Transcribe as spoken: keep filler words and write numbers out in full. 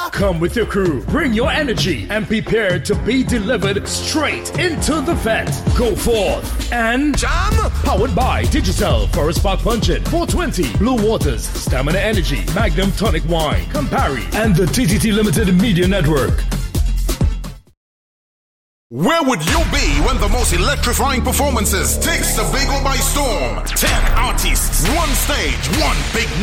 Come with your crew, bring your energy, and prepare to be delivered straight into the vet. Go forth and jam. Powered by Digicel, Forest Park Punchin, four twenty, Blue Waters, Stamina Energy, Magnum Tonic Wine, Campari, and the T T T Limited Media Network. Where would you be when the most electrifying performances takes the Bagel by storm? Ten artists, one stage, one big